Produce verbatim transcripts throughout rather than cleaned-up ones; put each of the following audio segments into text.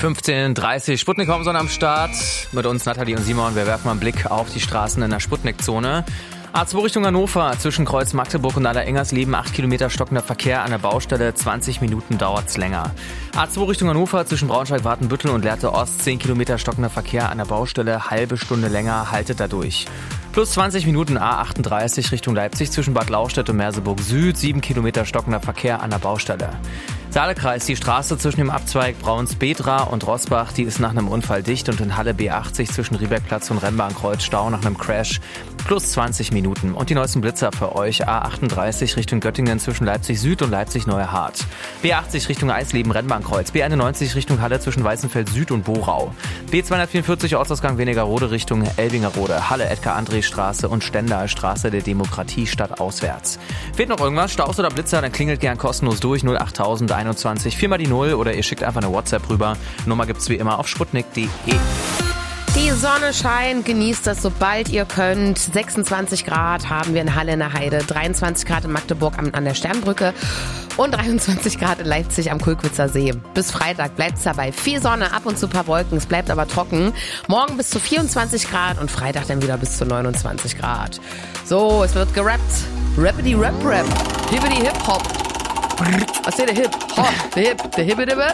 fünfzehn Uhr dreißig, Sputnik Homson am Start. Mit uns Nathalie und Simon. Wir werfen mal einen Blick auf die Straßen in der Sputnik-Zone. A zwei Richtung Hannover, zwischen Kreuz Magdeburg und Allerengersleben, acht Kilometer stockender Verkehr an der Baustelle, zwanzig Minuten dauert's länger. A zwei Richtung Hannover, zwischen Braunschweig-Watenbüttel und Lehrte Ost, zehn Kilometer stockender Verkehr an der Baustelle, halbe Stunde länger, haltet dadurch. Plus zwanzig Minuten A achtunddreißig Richtung Leipzig, zwischen Bad Lauchstädt und Merseburg Süd, sieben Kilometer stockender Verkehr an der Baustelle. Saalekreis, die Straße zwischen dem Abzweig Brauns-Betra und Rossbach, die ist nach einem Unfall dicht und in Halle B achtzig zwischen Riebergplatz und Rennbahnkreuz Stau nach einem Crash. Plus zwanzig Minuten. Und die neuesten Blitzer für euch. A achtunddreißig Richtung Göttingen zwischen Leipzig Süd und Leipzig Neuhardt. B achtzig Richtung Eisleben Rennbahnkreuz. B einundneunzig Richtung Halle zwischen Weißenfeld Süd und Borau. B zweihundertvierundvierzig Ortsausgang Wenigerode Richtung Elbingerode. Halle Edgar-André-Straße und Stendal Straße der Demokratie stadtauswärts. Fehlt noch irgendwas? Staus oder Blitzer? Dann klingelt gern kostenlos durch. null acht null null einundzwanzig vier mal die null oder ihr schickt einfach eine WhatsApp rüber. Nummer gibt's wie immer auf sputnik punkt de. Die Sonne scheint, genießt das, sobald ihr könnt. sechsundzwanzig Grad haben wir in Halle in der Heide, dreiundzwanzig Grad in Magdeburg an der Sternbrücke und dreiundzwanzig Grad in Leipzig am Kulkwitzer See. Bis Freitag bleibt's dabei. Viel Sonne, ab und zu ein paar Wolken, es bleibt aber trocken. Morgen bis zu vierundzwanzig Grad und Freitag dann wieder bis zu neunundzwanzig Grad. So, es wird gerappt. Rappity Rap Rap. Hippity Hip Hop. Was ist der Hip? Hop. Der Hip. Der Hippity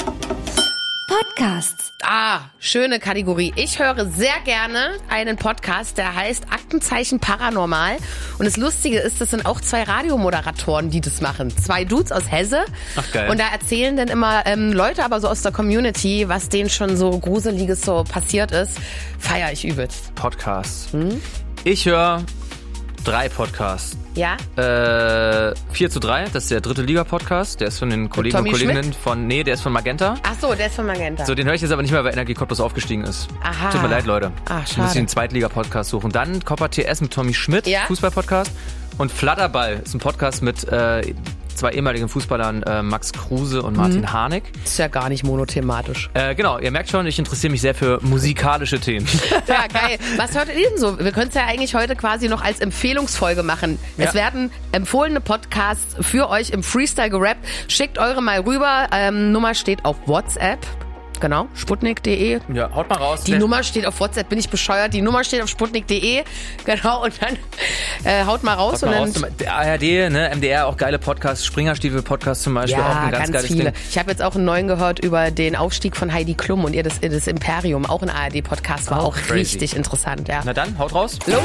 Podcasts. Ah, schöne Kategorie. Ich höre sehr gerne einen Podcast, der heißt Aktenzeichen Paranormal. Und das Lustige ist, das sind auch zwei Radiomoderatoren, die das machen. Zwei Dudes aus Hesse. Ach, geil. Und da erzählen dann immer ähm, Leute, aber so aus der Community, was denen schon so Gruseliges so passiert ist. Feier ich übelst. Podcasts. Hm? Ich höre drei Podcasts. Ja? Äh, vier zu drei, das ist der dritte Liga-Podcast. Der ist von den Kollegen Tommy und Kolleginnen Schmidt? von, nee, der ist von Magenta. Ach so, der ist von Magenta. So, den höre ich jetzt aber nicht mehr, weil Energie Cottbus aufgestiegen ist. Aha. Tut mir leid, Leute. Ach, Ich muss schade. den Zweitliga-Podcast suchen. Dann Copper T S mit Tommy Schmidt, Ja? Fußball-Podcast. Und Flatterball ist ein Podcast mit äh, zwei ehemaligen Fußballern, äh, Max Kruse und Martin Mhm. Harnik. Ist ja gar nicht monothematisch. Äh, genau, ihr merkt schon, ich interessiere mich sehr für musikalische Themen. Ja, geil. Was hört ihr denn so? Wir können es ja eigentlich heute quasi noch als Empfehlungsfolge machen. Ja. Es werden empfohlene Podcasts für euch im Freestyle gerappt. Schickt eure mal rüber. Ähm, Nummer steht auf WhatsApp. Genau, sputnik punkt de. Ja, haut mal raus. Die Der- Nummer steht auf WhatsApp, bin ich bescheuert. Die Nummer steht auf sputnik punkt de. Genau, und dann äh, haut mal raus. Haut mal und raus. dann, Der A R D, ne, M D R, auch geile Podcasts. Springerstiefel-Podcast zum Beispiel, auch ja, ein ganz, ganz, geiles viele. Ding. Ich habe jetzt auch einen neuen gehört über den Aufstieg von Heidi Klum und ihr das, das Imperium. Auch ein A R D-Podcast, war Oh, auch crazy. richtig interessant. Ja. Na dann, haut raus. Los!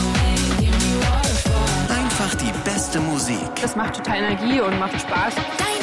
Einfach die beste Musik. Das macht total Energie und macht Spaß.